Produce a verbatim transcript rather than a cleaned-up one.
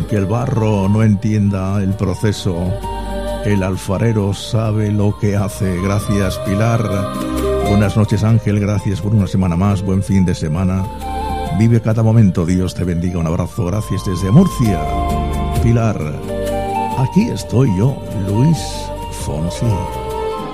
aunque el barro no entienda el proceso, el alfarero sabe lo que hace. Gracias, Pilar. Buenas noches, Ángel. Gracias por una semana más. Buen fin de semana. Vive cada momento. Dios te bendiga. Un abrazo. Gracias desde Murcia. Pilar. Aquí estoy yo, Luis Fonsi.